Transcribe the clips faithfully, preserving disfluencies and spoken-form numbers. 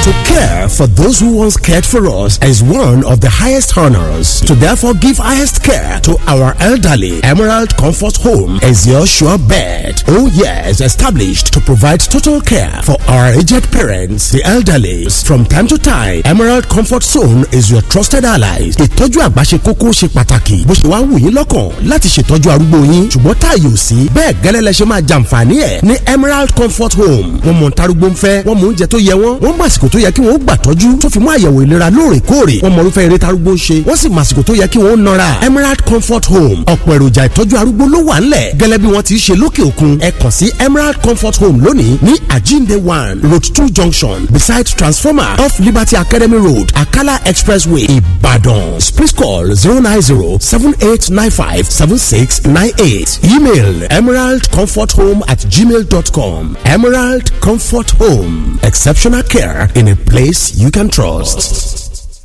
To care for those who once cared for us is one of the highest honors. To therefore give highest care to our elderly, Emerald Comfort Home is your sure bet. Oh yes, established to provide total care for our aged parents, the elderly. From time to time, Emerald Comfort Zone is your trusted allies. Ìtọ́jú àgbà ṣe kókó ṣe pàtàkì. Bó ṣe wá wù yín lọ́kàn láti ṣètọ́jú arúgbó yín. Ṣùgbọ́n táàyè ò sí. Bẹ́ẹ̀ gẹ́lẹ́ lẹ ṣe máa jàǹfààní ẹ̀ ní Emerald Comfort Home. Wọ́n mọ̀ ntarúgbó ń fẹ́, wọ́n mú oúnjẹ tó yẹ wọ́n, wọ́n mọ̀ àsìkò tó yẹ kí wọ́n gbà tọ́jú, tó fi mú àyẹ̀wò ìlera lóòrèkóòrè. Wọ́n mọ̀ irúfẹ́ eré tarúgbó ń ṣe, wọ́n sì mọ̀ àsìkò tó yẹ kí wọ́n nọra. Emerald Comfort Home, ọ̀pọ̀ èròjà ìtọ́jú arúgbó ló wà ńlẹ̀ gẹ́lẹ́ bí wọ́n ti ṣe lókè òkun. Ẹ kàn sí Emerald Comfort Home lónìí ní Ajinde one Road two junction beside transformer off Liberty Academy Road, Akala Expressway, Ibadan. Please call zero nine zero seven eight nine five seven six nine eight. Email emeraldcomforthome at gmail dot com. Emerald Comfort Home, exceptional care in a place you can trust.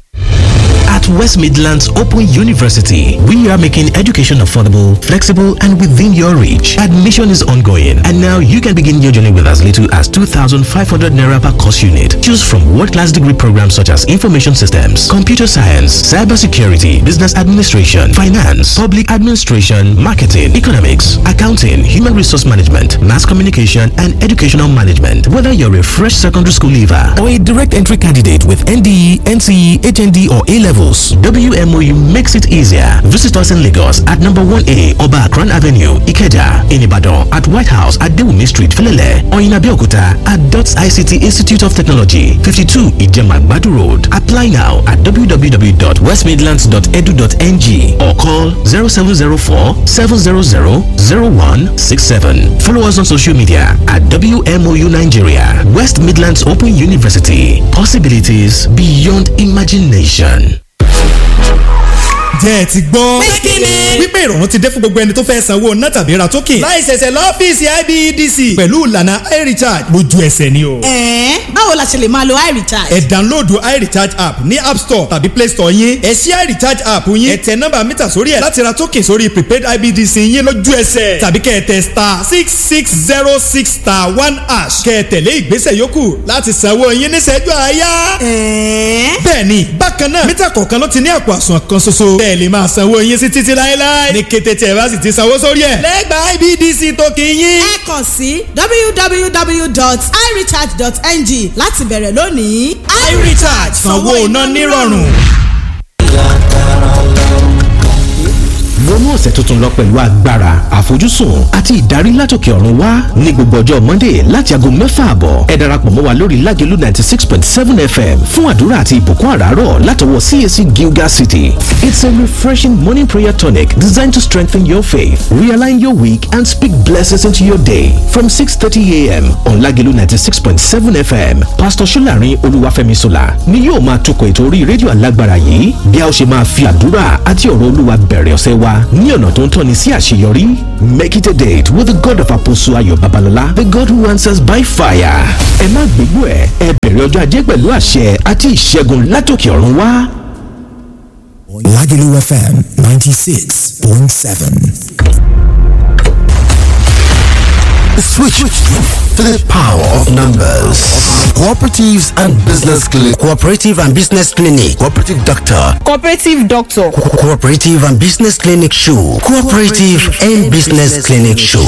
At West Midlands Open University, we are making education affordable, flexible, and within your reach. Admission is ongoing, and now you can begin your journey with as little as two thousand five hundred naira per course unit. Choose from world-class degree programs such as Information Systems, Computer Science, Cybersecurity, Business Administration, Finance, Public Administration, Marketing, Economics, Accounting, Human Resource Management, Mass Communication, and Educational Management. Whether you're a fresh secondary school leaver or a direct entry candidate with N D E, N C E, H N D, or A levels, W M O U makes it easier. Visit us in Lagos at number one A Oba Akran Avenue, Ikeja, in Ibadan at White House at Dewumi Street, Felele, or in Abeokuta at DOTS I C T Institute of Technology, fifty-two Ijema Badu Road. Apply now at w w w dot west midlands dot e d u dot n g or call zero seven zero four seven zero zero zero one six seven. Follow us on social media at W M O U Nigeria. West Midlands Open University. Possibilities beyond imagination. Jẹ́ ẹ ti gbọ́ wípé ìrọ̀rùn ti dé fún gbogbo ẹni tó fẹ́ sanwó ná tàbí ra token láì ṣẹ̀ṣẹ̀ lọ́fíìsì I B E D C pẹ̀lú ìlànà iRecharge lójú ẹsẹ̀ ni o. ẹ̀ẹ́n báwo la ṣe lè máa lo iRecharge. ẹ download iRecharge app ní App Store tàbí Play Store yín. ẹ ṣí iRecharge app yín. ẹ tẹ nọ́mbà mítà sórí ẹ̀ láti ra token sórí prepaid I B E D C yín lójú ẹsẹ̀ tàbí kẹ́ ẹ tẹ star six six zero six star one hash. kẹ́ ẹ tẹ̀lé ìgbésẹ̀ yòókù láti sanwó yín níṣẹ́jú àáyá. ẹ̀ẹ́n bẹ́ẹ̀ni bákan náà mítà kọ̀ọ̀kan ló ti ní àpò àsùnwọ̀n kan ṣoṣo. bẹ́ẹ̀ lè máa sanwó yín sí títí láéláé ní kété tí ẹ bá sì ti sanwó sórí ẹ̀ lẹ́gbàá I B E D C tó kì í yín. ẹ kàn sí w w w dot i recharge dot n g láti bẹ̀rẹ̀ lónìí. iRecharge sanwó iná nírọ̀rùn. Wọnú ọ̀sẹ̀ tuntun lọ pẹ̀lú agbára, àfojúsùn àti ìdarí látòkè ọ̀run wá ní gbogbo ọjọ́ Monday láti aago mẹ́fà àbọ̀. Ẹ darapọ̀ mọ́ wa lórí Lágelú ninety six point seven F M fún àdúrà àti ìbùkún àràárọ̀ látọwọ́ C A C Gilgal City. It's a refreshing morning prayer tonic designed to strengthen your faith, realign your week, and speak blessings into your day. From six thirty a m on Lágelú ninety six point seven F M, Pastor Ṣọ́lárin Olúwafẹ́miṣọlá ni yóò máa tukọ̀ ètò orí rédíò alágbára yìí bí a ó ṣe máa fi àdúrà àti ọ̀rọ̀ Olúwa bẹ̀rẹ̀ ọ̀sẹ̀ wa ní ọ̀nà tó ń tọ́ni sí àṣeyọrí. Make it a date with the God of Apostle Ayọ̀ Babalọlá, the God who answers by fire. Ẹ má gbégbó ẹ̀, ẹ bẹ̀rẹ̀ ọjọ́ ajé pẹ̀lú àṣẹ àti ìṣẹ́gun látòkè ọ̀run wá. Lágelú F M ninety six point seven. Switch to the power of numbers. Cooperatives and Business Clinic. Cooperative and Business Clinic. Cooperative Doctor. Cooperative Doctor. Co- Cooperative and Business Clinic Show. Cooperative and Business Clinic Show.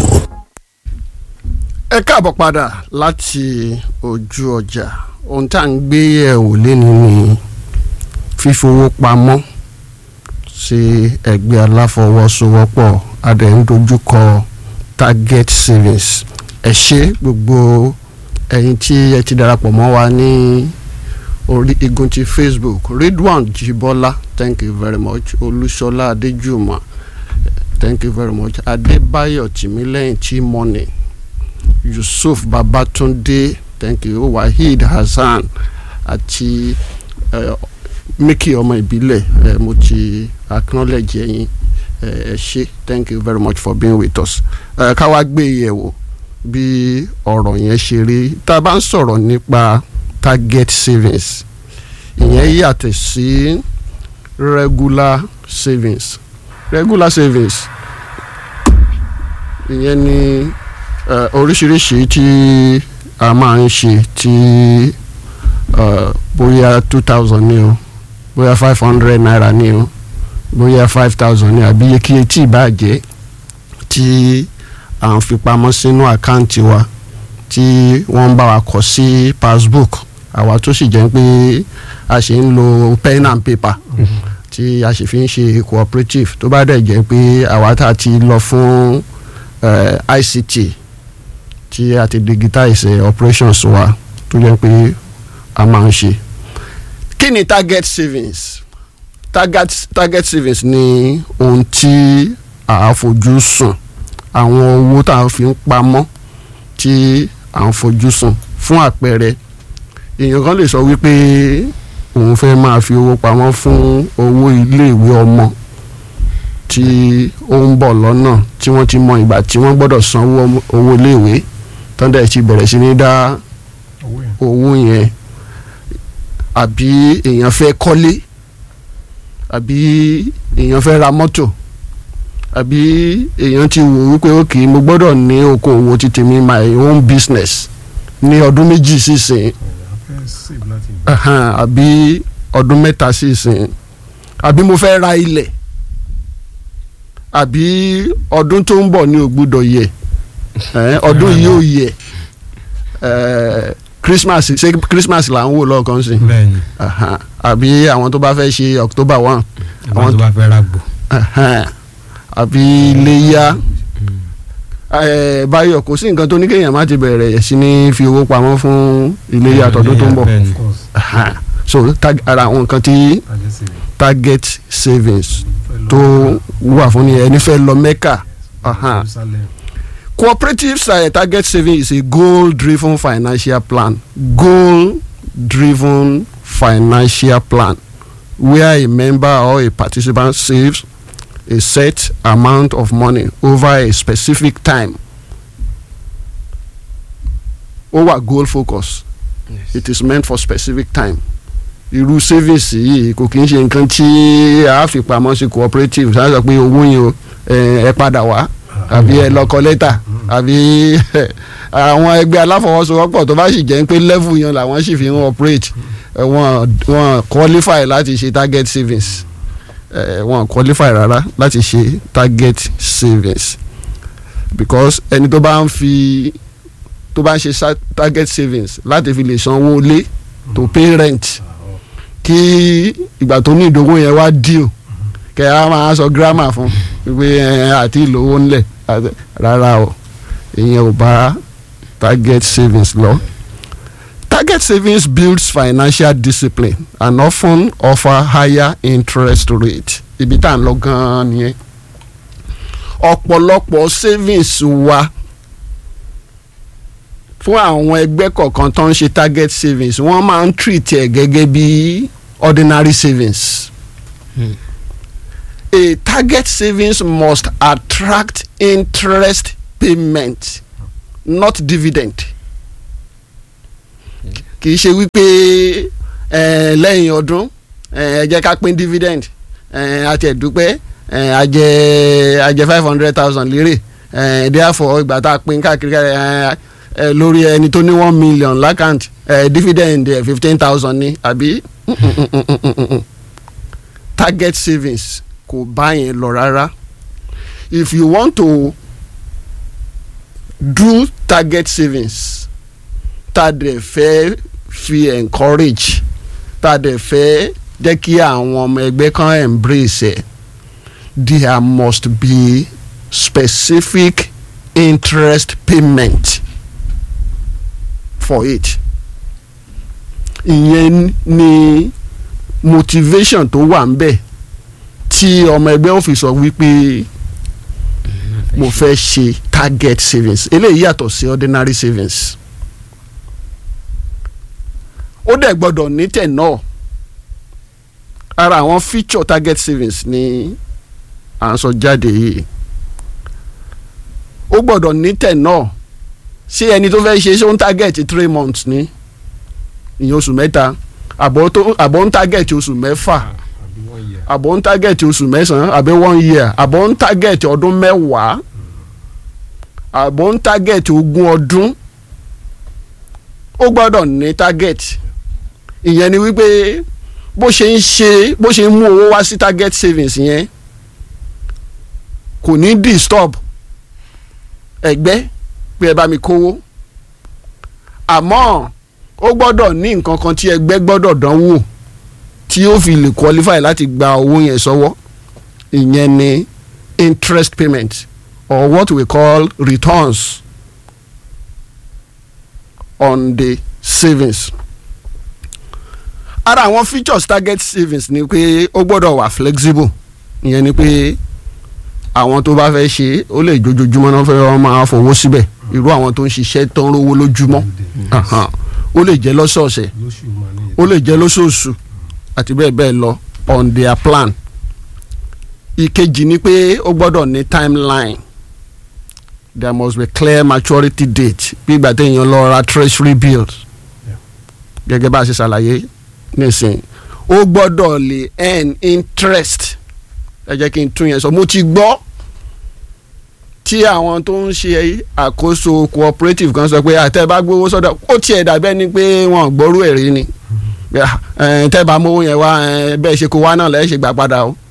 Ẹ káàbọ̀ padà láti ojú ọjà. Ohun tá à ń gbé yẹ̀wò lénìí ni fífowó pamọ́ sí ẹgbẹ́ aláfọwọ́sowọ́pọ̀ adẹ̀ ń dojúkọ target savings. Ẹ ṣé gbogbo ẹ̀yin tí ẹ ti darapọ̀ mọ́ wa ní orí igun ti Facebook. Ridwan Jibola, thank you very much. Olúṣọlá Adéjùmọ̀, thank you very much. Adébáyọ̀ Tìmílẹ́yìn Chimone, Yusuf Babatunde, thank you. Wahid Hassan àti uh, Mickey ọmọ ìbílẹ̀, uh, mo ti acknowledge ẹ̀yin. Ẹ ṣé, thank you very much for being with us. Uh, ká wá gbé yẹ̀wò bí ọ̀rọ̀ yẹn ṣe rí. Tá a bá ń sọ̀rọ̀ nípa target savings, ìyẹn yàtọ̀ sí regular savings. Regular savings ìyẹn ni uh, oríṣiríṣi tí a máa ń ṣe tí uh, bóyá two thousand ní o bóyá five hundred naira ní o bóyá five thousand ní àbí iye kíye tí ìbá jẹ́ tí à ń fi pamọ́ sínú àkáǹtì wa tí wọ́n ń bá wa kọ sí passbook àwa tó sì jẹ́ pé a ṣe ń lo pen and paper tí a sì fi ń ṣe cooperative tó bá dẹ̀ jẹ́ pé àwa tá a ti lọ fún uh, I C T tí a ti digitize uh, operations wa tó jẹ́ pé a máa ń ṣe. Kí ni target savings? target target savings ni ohun tí a fojú sùn àwọn owó tá a fi ń pamọ́ tí à ń fojú sùn. Fún àpẹẹrẹ èèyàn kan lè sọ wípé òun fẹ́ máa fi owó pamọ́ fún owó iléèwé ọmọ tí ó ń bọ̀ lọ́nà tí wọ́n ti mọ ìgbà tí wọ́n gbọ́dọ̀ san owó iléèwé tán dẹ̀ ti bẹ̀rẹ̀ sí ní dá owó yẹn. Àbí èèyàn fẹ́ kọ́lé àbí èèyàn fẹ́ ra mọ́tò àbí èèyàn ti wò wípé òkè mo gbọ́dọ̀ ní okòwò ti tèmi my own business ní ọdún méjì sísìn àbí ọdún mẹ́ta sísìn àbí mo fẹ́ ra ilẹ̀ àbí ọdún tó ń bọ̀ ní ò gbọ́dọ̀ yẹ ọdún yìí ò yẹ Christmas ṣe Christmas là ń wò lọ́ọ̀kan sí àbí àwọn tó bá fẹ́ ṣe October one àwọn tó bá fẹ́ ra gbò àbí iléyá Báyọ̀ kò sí nǹkan tó ní kéèyàn má ti bẹ̀rẹ̀ sí ní fi owó pamọ́ fún iléyá tọdún tó ń bọ̀ so ara àwọn nǹkan tí target savings tó wà fún ni ẹni fẹ́ lọ Mẹ́kà. Cooperatives uh, target saving is a goal-driven financial plan. Goal-driven financial plan where a member or a participant saves a set amount of money over a specific time. Over goal focus. Yes. It is meant for specific time. Irú savings yìí kò kí n ṣe nǹkan tí a fi pamọ́ sí cooperative ṣáà sọ pé owó yẹn ẹ padà wá àbí ẹ lọ kọ lẹ́tà àbí àwọn ẹgbẹ́ aláfọwọ́sowọ́pọ̀ tó bá sì jẹ́ pé level yẹn làwọn sì fi ń operate wọ́n wọ́n qualify láti ṣe target savings wọ́n qualify rárá láti ṣe target savings because ẹni tó bá ń fi tó bá ń ṣe target savings láti fi lè sanwó lé to pay rent kí ìgbà tó ní ìdógún yẹn wá deal kẹ á máa sọ grammar fún wípé àti ìlówó ńlẹ̀ rárá o ìyẹn ò bá target savings lọ. Target savings builds financial discipline and often offer higher interest rate. Ibi tá à ń lọ gan-an nìyẹn. Ọ̀pọ̀lọpọ̀ savings wa fún àwọn ẹgbẹ́ kọ̀ọ̀kan tó ń ṣe target savings wọ́n máa ń treat ẹ̀ gẹ́gẹ́ bí ordinary savings. Hmm. A target savings must attract interest payment, not dividend. Kì í ṣe wípé lẹ́yìn ọdún ẹ jẹ́ ká pín dividend àti ẹ̀dúpẹ́ a jẹ a jẹ five hundred thousand lérè therefore ìgbà tá a pín káàkiri lórí ẹni tó ní one million lákàntì dividend fifteen thousand ní àbí target savings kò bá yẹn lọ rárá. If you want to do target savings tá a dẹ̀ fẹ́ fi encourage tá a dẹ̀ fẹ́ jẹ́ kí àwọn ọmọ ẹgbẹ́ kan embrace ẹ̀ there must be specific interest payment for it. Ìyẹn ni motivation tó wà ń bẹ̀ tí ọmọ ẹgbẹ́ ò fi sọ wípé mo fẹ́ ṣe target savings eléyìí yàtọ̀ sí ordinary savings. Ó dẹ̀ gbọ́dọ̀ ní tenure. Ara àwọn feature target savings ni à ń sọ jáde yìí. Ó gbọ́dọ̀ ní tenure. Ṣé ẹni tó fẹ́ ṣe ṣé ó ń target three months ni ìyẹn oṣù mẹ́ta àbọ̀ ń target oṣù mẹ́fà àbọ̀ ń target oṣù mẹ́sàn-án àbí one year àbọ̀ ń target ọdún mẹ́wàá àbọ̀ ń target ogún ọdún. Ó gbọ́dọ̀ ní target ìyẹn ni wípé bó ṣe ń ṣe bó ṣe ń mú owó wá sí target savings yẹn kò ní disturb ẹgbẹ́ pé ẹ bá mi kówó àmọ́ ó gbọ́dọ̀ ní nǹkan kan tí ẹgbẹ́ gbọ́dọ̀ dánwò tí ó fi lè qualify láti gba owó yẹn sọ́wọ́ ìyẹn ni interest payment or what we call returns on the savings. Ara àwọn features target savings ni pé ó gbọ́dọ̀ wà flexible ìyẹn ni pé àwọn tó bá fẹ́ ṣe ó lè jójoojúmọ́ náà fẹ́ wọ́n máa fowó síbẹ̀ irú àwọn tó ń ṣiṣẹ́ tó ń rówó lójúmọ́ ó lè jẹ́ lọ́sọ̀ọ̀sẹ̀ ó lè jẹ́ lóṣooṣù àti bẹ́ẹ̀ bẹ́ẹ̀ lọ on their plan. Ìkejì ni pé ó gbọ́dọ̀ ní timeline. There must be clear maturity date bí ìgbà téèyàn lọ ra treasury bills gẹ́gẹ́ bá a ṣe ṣàlàyé nísìnyí ó gbọ́dọ̀ lè earn interest ẹ jẹ́ kí n tún yẹn sọ mo ti gbọ́ tí àwọn tó ń ṣe àkóso cooperative kan sọ pé àtẹ bá gbowó sọ́dọ̀ ó tiẹ̀ dàbẹ́ ni pé wọ́n gbọ́rú ẹ̀rí ni tẹ́ bá mówó yẹn wá bẹ́ẹ̀ ṣe kó wá náà lẹ́yìn ṣe gbà padà o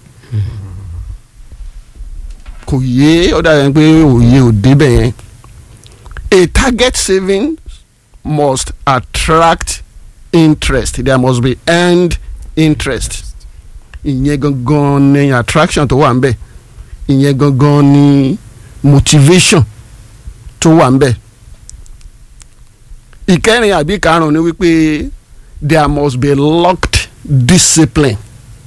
kò yé ó dàbẹ̀ pé òye ò débẹ̀ yẹn. A target saving must attract interest. There must be earned interest. Ìyẹn gangan ni attraction tó wà ń bẹ̀. Ìyẹn gangan ni motivation tó wà ń bẹ̀. Ìkẹrin àbí karùn-ún ni wípé there must be locked discipline.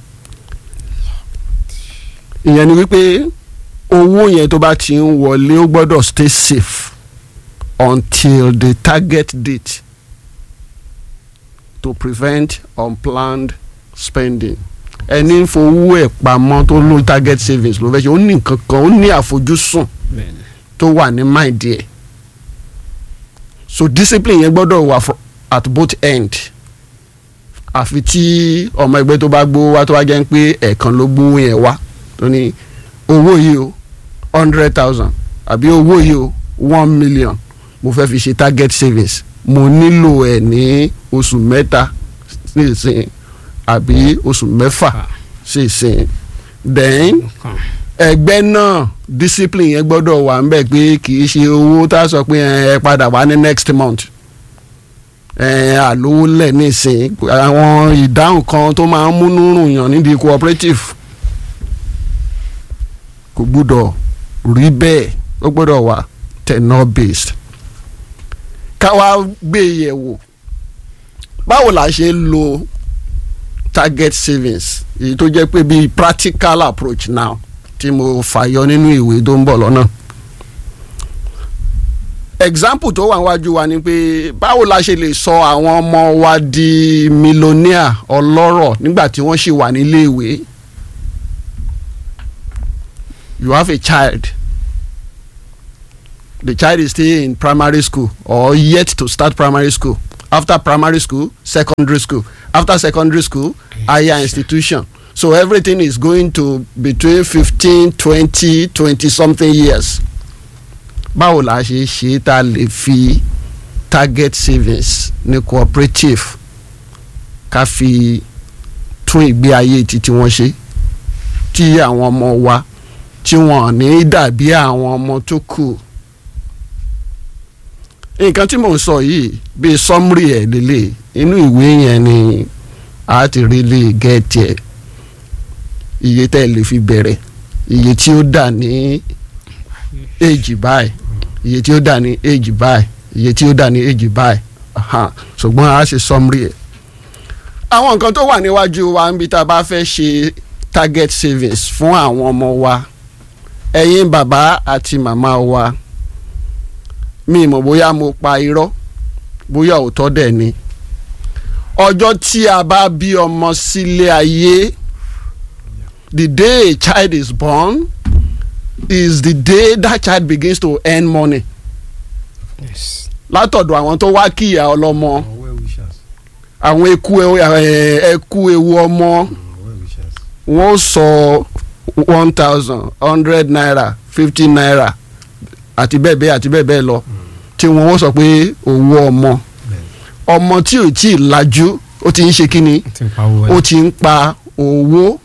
Ìyẹn ni wípé owó yẹn tó bá ti ń wọlé ó gbọ́dọ̀ stay safe until the target date to prevent unplanned spending. Ẹni ń fowó ẹ̀ pamọ́ tó ló target savings ló fẹ́ ṣe ó ní nǹkan kan ó ní àfojúsùn tó wà ní mind ẹ̀ so discipline yẹn gbọ́dọ̀ wà at both end. Àfi tí ọmọ ẹgbẹ́ tó bá gbówó wá tó wá jẹ́ pé ẹ̀ẹ̀kan ló gbówó yẹn wá tó ní owó yìí o hundred thousand àbí owó yìí o one million mo fẹ́ fi ṣe target savings mo nílò ẹ̀ ní oṣù mẹ́ta sísìn àbí oṣù mẹ́fà sísìn then ẹgbẹ́ náà discipline yẹn gbọ́dọ̀ wà ń bẹ̀ pé kì í ṣe owó tá a sọ pé ẹ padà wá ní next month ẹ àlówó lẹ̀ nísìn àwọn ìdáhùn kan tó máa ń múnú rùn yàn nídìí cooperative kò gbúdọ̀ rí bẹ́ẹ̀ ó gbọ́dọ̀ wà tenure based. Ká wá gbé yẹ̀wò báwo la ṣe ń lo target savings èyí tó jẹ́ pé bíi practical approach now tí mo fàyọ nínú ìwé tó ń bọ̀ lọ́nà. Example tó wà níwájú wa ni pé báwo la ṣe lè sọ àwọn ọmọ wa di millionaire ọlọ́rọ̀ nígbà tí wọ́n ṣì wà nílé ìwé. You have a child. The child is still in primary school or yet to start primary school. After primary school, secondary school. After secondary school, higher institution. So everything is going to between fifteen, twenty, twenty something years. Báwo la ṣe ṣe tá a lè fi target savings ní cooperative ká fi tún ìgbé ayé títí wọ́n ṣe tí àwọn ọmọ wa tí wọ́n ní dàbí àwọn ọmọ tó kù. Nǹkan tí mò ń sọ yìí bíi summary ẹ̀ lélẹ̀ inú ìwé yẹn ni a ti really get ẹ̀ iye tẹ́ ẹ lè fi bẹ̀rẹ̀ iye tí ó dà ní èjì báyìí iye tí ó dà ní èjì báyìí iye tí ó dà ní èjì báyìí ṣùgbọ́n a ṣe summary ẹ̀. Àwọn nǹkan tó wà níwájú wa níbi tá a bá fẹ́ ṣe target savings fún àwọn ọmọ wa ẹ̀yin bàbá àti màmá wa mi mọ̀ bóyá mo pa irọ́ bóyá òótọ́ dẹ̀ ni ọjọ́ tí a bá bí ọmọ sílé ayé the day a child is born is the day that child begins to earn money. Yes. Látọ̀dọ̀ àwọn tó wá kíyà ọlọ́mọ àwọn eku ẹku ewu ọmọ wọ́n sọ one thousand hundred naira fifty naira àti bẹ́ẹ̀ bẹ́ẹ̀ àti bẹ́ẹ̀ bẹ́ẹ̀ lọ tí wọ́n sọ pé owó ọmọ ọmọ tí ò tí ì lajú ó ó ti ń ṣe kí ni ó ti ń pa owó.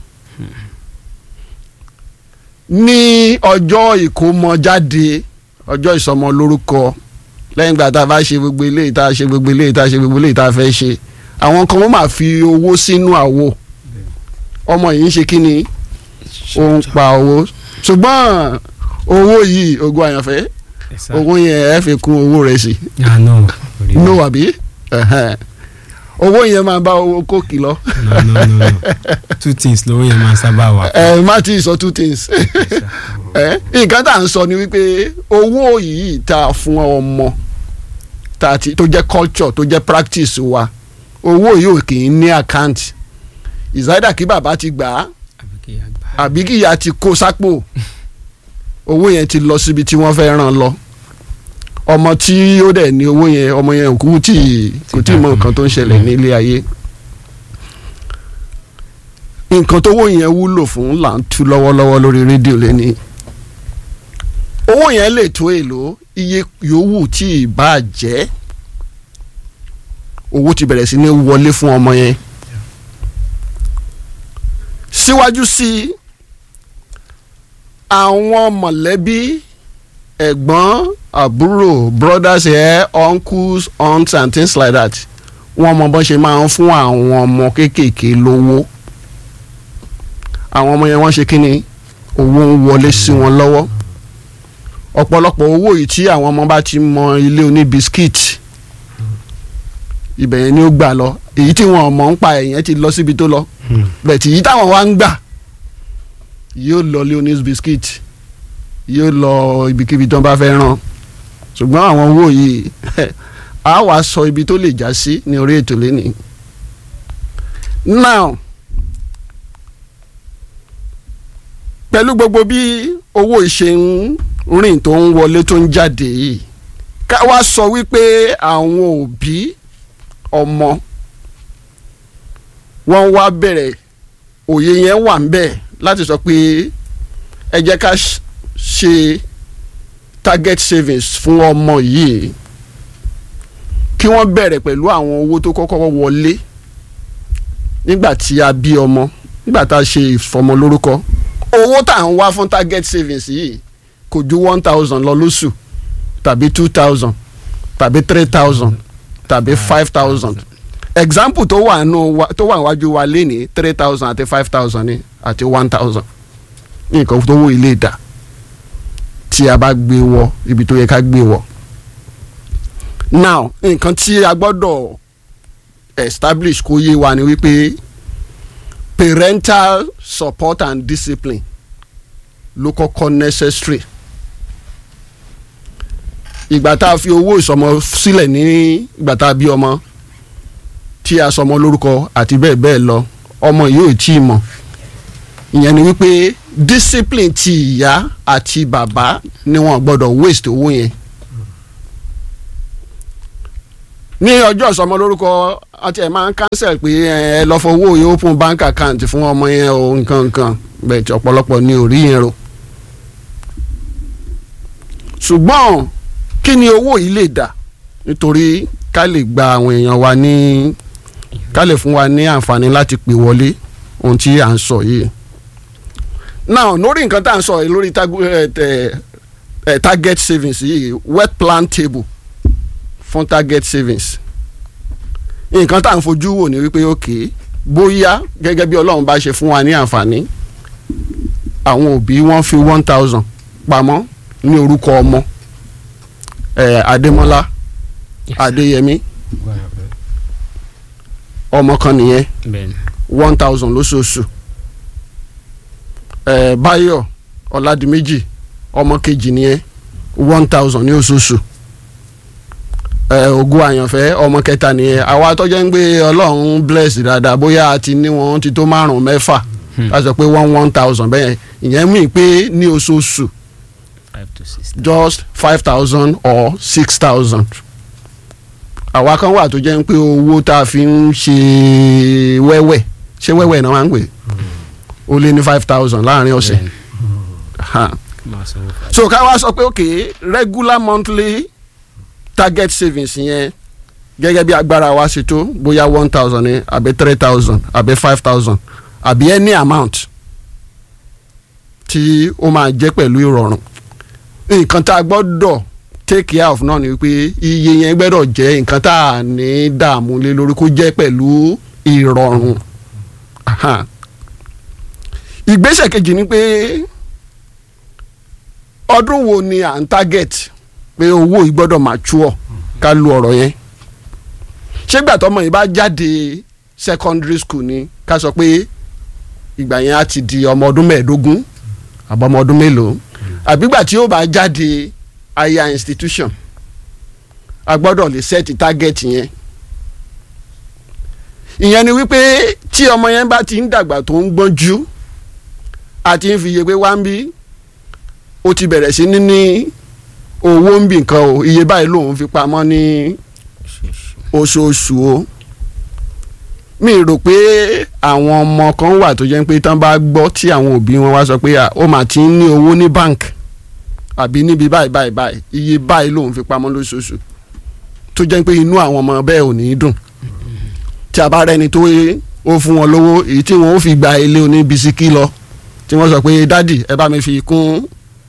ní ọjọ́ ìkómọjáde ọjọ́ ìsọmọ lórúkọ lẹ́yìn ìgbà tá a bá ṣe gbogbo eléyìí tá a ṣe gbogbo eléyìí tá a ṣe gbogbo eléyìí tá a fẹ́ ṣe àwọn kan wọ́n máa fi owó sínú àwo ọmọ yìí ń ṣe kí ni ó ń pa owó ṣùgbọ́n owó yìí ogún àyànfẹ́ owó yẹn ẹ fi kún owó rẹ̀ sí no àbí owó yẹn máa bá owó kókì lọ. no no no no two things lówó yẹn máa sábà wà. ẹ má ti sọ two things nǹkan tá à ń sọ ni wípé owó yìí tá a fún ọmọ tó jẹ́ culture tó jẹ́ practice wa owó yìí ò kì í ní account ìsáyédà kí bàbá ti gbà á àbí kí ìyá ti kó sápò owó yẹn ti lọ síbi tí wọ́n fẹ́ ràn lọ ọmọ tí ó dẹ̀ ní owó yẹn ọmọ yẹn kò tí kò tí mọ nǹkan tó ń ṣẹlẹ̀ nílé ayé nǹkan tówó yẹn wúlò fún là ń tú lọ́wọ́lọ́wọ́ lórí rédíò lẹ́ni owó yẹn lè tó èlò iye yòówù tí ì bá jẹ́ owó ti bẹ̀rẹ̀ sí ní wọlé fún ọmọ yẹn síwájú sí àwọn mọ̀lẹ́bí ẹ̀gbọ́n àbúrò brothers here uncles aunts and things like that wọ́n mọ bọ́n ṣe máa ń fún àwọn ọmọ kéékèèké lówó àwọn ọmọ yẹn wọ́n ṣe kí ni owó ń wọlé sí wọn lọ́wọ́ ọ̀pọ̀lọpọ̀ owó yìí tí àwọn ọmọ bá ti mọ ilé oní biskit ibẹ̀ yẹn ni ó gbà lọ èyí tí wọn mọ̀ ń pa ẹ̀yẹn ti lọ síbi tó lọ bẹ́ẹ̀ tí èyí táwọn wá ń gbà yóò lọ ilé oní biskit yóò lọ ibikíbi tó ń bá fẹ́ ràn ṣùgbọ́n àwọn owó yìí a wàá sọ ibi tó lè já sí ní orí ètò lẹ́nìí. now pẹ̀lú gbogbo bí owó ìṣe ń rìn tó ń wọlé tó ń jáde yìí ká wá sọ wípé àwọn òbí ọmọ wọ́n wá bẹ̀rẹ̀ òye yẹn wà ń bẹ̀ láti sọ pé ẹ jẹ́ ká ṣe target savings fún ọmọ yìí kí wọ́n bẹ̀rẹ̀ pẹ̀lú àwọn owó tó kọ́kọ́ wọlé nígbà tí a bí ọmọ nígbà tá a ṣe ìfọmọ lórúkọ owó tá à ń wá fún target savings yìí kò ju one thousand lọ lóṣù tàbí two thousand tàbí three thousand tàbí five thousand example tó wà nù tó wà wájú wa lé ní three thousand àti five thousand ní àti one thousand nǹkan tó wọ ilé ìdá tí a bá gbé wọ ibi tó yẹ ká gbé wọ. now nǹkan tí a gbọ́dọ̀ establish kó yé wa ni wípé parental support and discipline ló kọ́kọ́ necessary. ìgbà tá a fi owó ìsọmọ sílẹ̀ ní ìgbà tá a bí ọmọ tí a sọmọ lórúkọ àti bẹ́ẹ̀ bẹ́ẹ̀ lọ ọmọ yóò tí ì mọ̀ ìyẹn ni wípé discipline ti ìyá àti bàbá ni wọn gbọ́dọ̀ waste owó yẹn. ní ọjọ́ ìsọmọ lórúkọ àti ẹ̀ máa ń cancel pé ẹ lọ fowó yẹn open bank account fún ọmọ yẹn o nǹkan nǹkan bẹ́ẹ̀ tí ọ̀pọ̀lọpọ̀ ní orí yẹn rò. ṣùgbọ́n kí ni owó yìí lè dà nítorí ká lè gba àwọn èèyàn wa ní ká lè fún wa ní àǹfààní láti pè wọlé ohun tí à ń sọ yìí. now lórí nǹkan tá à ń sọ lórí target savings yìí wet plan table fún target savings nǹkan tá à ń fojú wò ní wípé ok bóyá gẹ́gẹ́ bí Ọlọ́run bá ṣe fún wa ní àǹfààní àwọn òbí wọ́n fi one thousand pamọ́ ní orúkọ ọmọ eh, Adémọ́lá yes, Adéyẹmí ọmọ kan nìyẹn one thousand lóṣooṣù eh, Báyọ̀ Ọládìméjì ọmọ kejì nìyẹn one thousand ní oṣooṣù Ògún Àyànfẹ́ ọmọ kẹta nìyẹn àwa tó jẹ́ ń gbé Ọlọ́run bless dáadáa bóyá a ti ní wọn ti tó márùn mẹ́fà a sọ pé one one thousand bẹ́ẹ̀ ìyẹn mí pé ní oṣooṣù just five thousand or six thousand àwa kan wà tó jẹ́ pé owó tá a fi ń ṣe wẹ́wẹ́ ṣé wẹ́wẹ́ náà máa ń pè ó lé ní five thousand láàrin ọ̀sẹ̀ so ká wá sọ pé ok regular monthly target savings yẹn gẹ́gẹ́ bí agbára wa ṣe tó bóyá one thousand ní àbí three thousand àbí five thousand àbí any amount tí ó máa jẹ́ pẹ̀lú ìrọ̀rùn. Nǹkan tá a gbọ́dọ̀ take care of náà ni wípé iye yẹn gbọ́dọ̀ jẹ́ nǹkan tá a ní dààmú lé lórí kó jẹ́ pẹ̀lú ìrọ̀rùn. Ìgbésẹ̀ kejì ni pé ọdún wo ni à ń target pé owó yìí gbọ́dọ̀ mature ká lu ọ̀rọ̀ yẹn. Ṣé ìgbà tọ́mọ yìí bá jáde secondary school ni ká sọ pé ìgbà yẹn á ti di ọmọ ọdún mẹ́ẹ̀ẹ́dógún àbọ̀ ọmọ ọdún mélòó, àbí ìgbà tí ó bá jáde higher institution a gbọ́dọ̀ lè set target yẹn. Ìyẹn ni wípé tí ọmọ yẹn bá ti ń dàgbà tó ń gbọ́njú àti ń fi iye pé wá ń bí ó ti bẹ̀rẹ̀ sí ní ní owó ń bì nǹkan o, iye báyìí lòun fi pamọ́ ní oṣooṣù o. Mi rò pé àwọn ọmọ kan wà tó jẹ́ pé tán bá gbọ́ tí àwọn òbí wọn wá sọ pé ó mà ti ń ní owó ní bank àbí níbi báyìí báyìí báyìí iye báyìí lòun fi pamọ́ lóṣooṣù tó jẹ́ pé inú àwọn ọmọ bẹ́ẹ̀ ò ní dùn. Tí a bá rẹ́ni tó ó fún wọn lówó èyí tí wọ́n ó fi gba ilé oní bisikí lọ tí wọ́n sọ pé dádì ẹ bá mi fi kún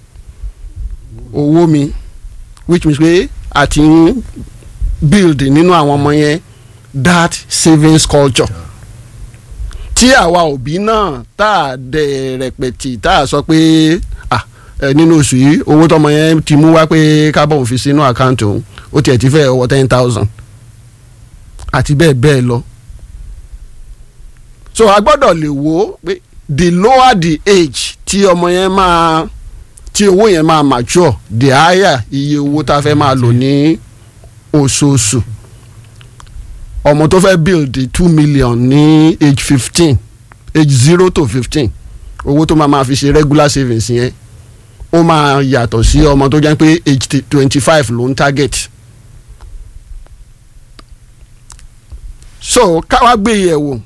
owó mi, which means pé àti ń build nínú àwọn ọmọ yẹn that savings culture. Tí àwa òbí náà tá a dẹ̀ rẹpẹtì tá a sọ pé ah ẹ nínú oṣù yìí owó tọmọ yẹn ti mú wá pé kábọ̀ fi sínú àkáǹtì òun ó tiẹ̀ ti fẹ́ ọwọ́ ten thousand àti bẹ́ẹ̀ bẹ́ẹ̀ lọ. So a gbọ́dọ̀ lè wò ó pé the lower the age tí ọmọ yẹn máa tí owó yẹn máa mature the higher iye owó tá a fẹ́ máa lò ní oṣooṣù. Ọmọ tó fẹ́ build two million ní age fifteen age zero to fifteen owó tó máa máa fi ṣe regular savings yẹn ó máa yàtọ̀ sí ọmọ tó jẹ́ pé age twenty five ló ń target. So káwá gbé yẹ̀wò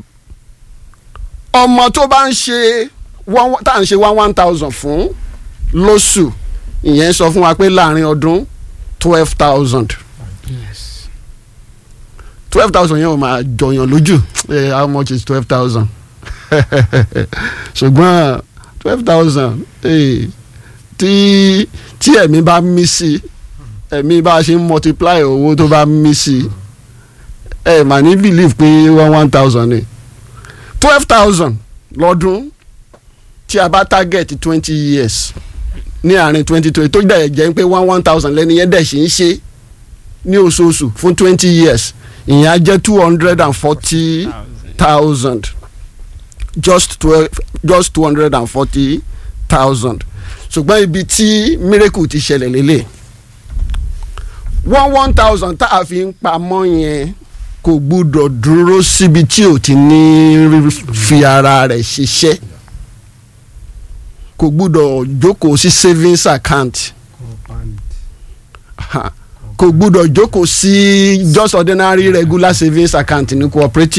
ọmọ tó bá ń ṣe one tá à ń ṣe one one thousand fún lóṣù ìyẹn sọ fún wa pé láàrin ọdún twelve thousand twelve thousand yẹn ò máa jọyàn lójú how much is twelve thousand ṣùgbọ́n twelve thousand tí tí ẹ̀mí bá mí sí ẹ̀mí bá ṣe ń multiply owó tó bá mí sí ẹ̀ mà ní believe pé one one thousand ni twelve thousand lọ́dún tí a bá target twenty years ní àárín twenty twenty tó dẹ̀ jẹ́ pé one one thousand lẹ́ni yẹn dẹ̀ ṣe ń ṣe ní oṣooṣù fún twenty years ìyẹn á jẹ́ two hundred and forty thousand just twelve just two hundred and forty thousand. Ṣùgbọ́n ibi tí miracle ti ṣẹlẹ̀ lélẹ̀ one one thousand tá a fi ń pamọ́ yẹn kò gbúdọ̀ dúró síbi tí ò ti ní fi ara rẹ̀ ṣiṣẹ́, kò gbúdọ̀ jókòó sí savings account, kò gbúdọ̀ jókòó sí just ordinary regular savings account ní cooperative.